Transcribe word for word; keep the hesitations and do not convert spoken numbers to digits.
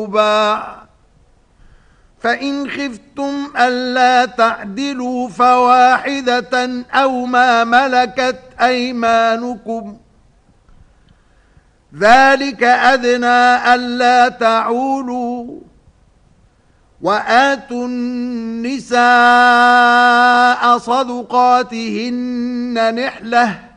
فإن خفتم ألا تعدلوا فواحدة أو ما ملكت أيمانكم ذلك أدنى ألا تعولوا وآتوا النساء صدقاتهن نحلة